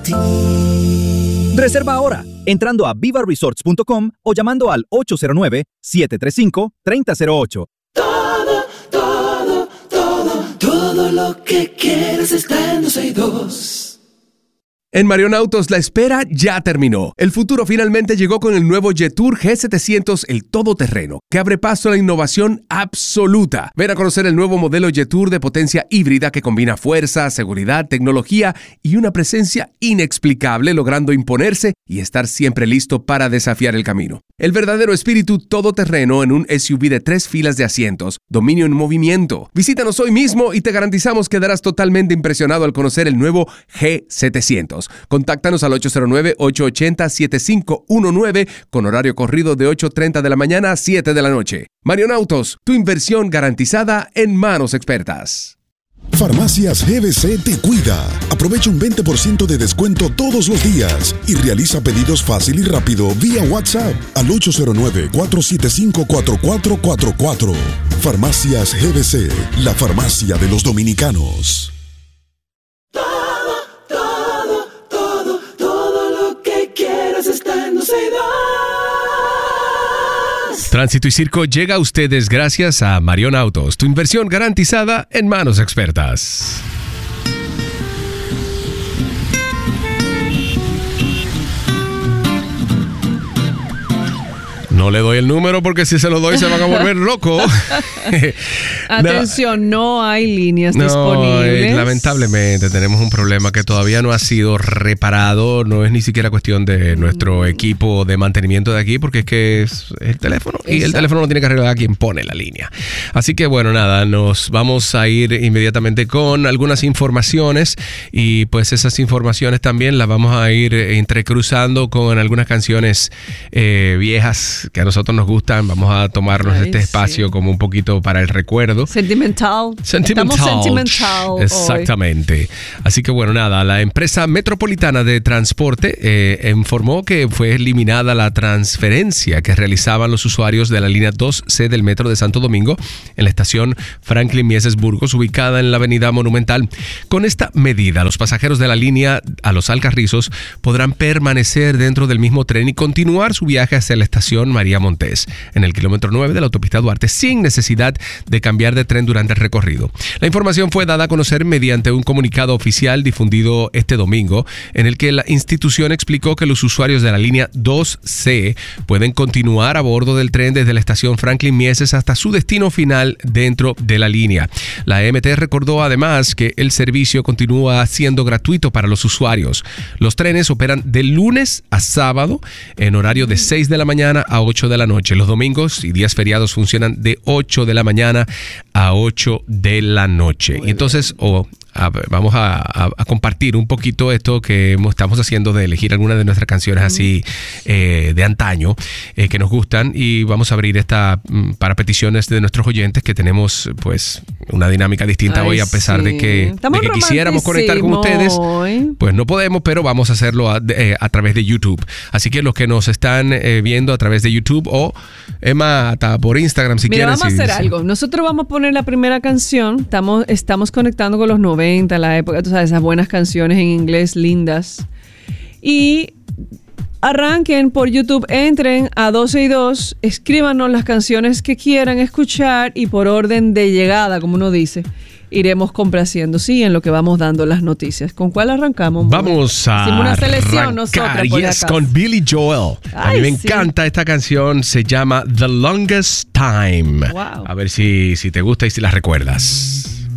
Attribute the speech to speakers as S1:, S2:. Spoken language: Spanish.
S1: ti.
S2: Reserva ahora, entrando a vivaresorts.com o llamando al 809-735-3008.
S1: Todo lo que quieres está en 262.
S3: En Marion Autos, la espera ya terminó. El futuro finalmente llegó con el nuevo Jetour G700, el todoterreno, que abre paso a la innovación absoluta. Ven a conocer el nuevo modelo Jetour de potencia híbrida que combina fuerza, seguridad, tecnología y una presencia inexplicable, logrando imponerse y estar siempre listo para desafiar el camino. El verdadero espíritu todoterreno en un SUV de 3 filas de asientos, dominio en movimiento. Visítanos hoy mismo y te garantizamos que quedarás totalmente impresionado al conocer el nuevo G700. Contáctanos al 809-880-7519 con horario corrido de 8:30 de la mañana a 7 de la noche. Marion Autos, tu inversión garantizada en manos expertas.
S4: Farmacias GBC te cuida. Aprovecha un 20% de descuento todos los días y realiza pedidos fácil y rápido vía WhatsApp al 809-475-4444. Farmacias GBC, la farmacia de los dominicanos.
S1: Todo lo que quieras está en 262.
S3: Tránsito y Circo llega a ustedes gracias a Marion Autos, tu inversión garantizada en manos expertas. No le doy el número porque si se lo doy se van a volver locos.
S5: Atención, no hay líneas disponibles.
S3: Lamentablemente tenemos un problema que todavía no ha sido reparado. No es ni siquiera cuestión de nuestro equipo de mantenimiento de aquí, porque es que es el teléfono. Exacto. Y el teléfono lo tiene que arreglar quien pone la línea. Así que bueno, nada, nos vamos a ir inmediatamente con algunas informaciones. Y pues esas informaciones también las vamos a ir entrecruzando con algunas canciones viejas que a nosotros nos gustan. Vamos a tomarnos este espacio como un poquito para el recuerdo.
S5: Sentimental. Estamos sentimental
S3: exactamente. Hoy. Así que bueno, nada, la empresa metropolitana de transporte informó que fue eliminada la transferencia que realizaban los usuarios de la línea 2C del metro de Santo Domingo en la estación Franklin Mieses Burgos, ubicada en la avenida Monumental. Con esta medida, los pasajeros de la línea a Los Alcarrizos podrán permanecer dentro del mismo tren y continuar su viaje hacia la estación María Montés, en el kilómetro 9 de la autopista Duarte, sin necesidad de cambiar de tren durante el recorrido. La información fue dada a conocer mediante un comunicado oficial difundido este domingo, en el que la institución explicó que los usuarios de la línea 2C pueden continuar a bordo del tren desde la estación Franklin Mieses hasta su destino final dentro de la línea. La EMT recordó además que el servicio continúa siendo gratuito para los usuarios. Los trenes operan de lunes a sábado en horario de 6 de la mañana a 8 de la noche. Los domingos y días feriados funcionan de 8 de la mañana a 8 de la noche. Y entonces, vamos a compartir un poquito esto que estamos haciendo de elegir algunas de nuestras canciones así de antaño que nos gustan, y vamos a abrir esta para peticiones de nuestros oyentes, que tenemos pues una dinámica distinta hoy, a pesar de que quisiéramos conectar con ustedes, pues no podemos, pero vamos a hacerlo a través de YouTube. Así que los que nos están viendo a través de YouTube o Emma, hasta por Instagram si quieren.
S5: Vamos a hacer algo. Nosotros vamos a poner la primera canción. Estamos conectando con los 90, la época, tú sabes, esas buenas canciones en inglés lindas. Y arranquen por YouTube, entren a 12y2, escríbanos las canciones que quieran escuchar y por orden de llegada, como uno dice, iremos complaciendo, sí, en lo que vamos dando las noticias. ¿Con cuál arrancamos?
S3: Vamos a
S5: hicimos una selección nosotros
S3: con Billy Joel. A mí me encanta esta canción, se llama The Longest Time.
S5: Wow.
S3: A ver si te gusta y si la recuerdas.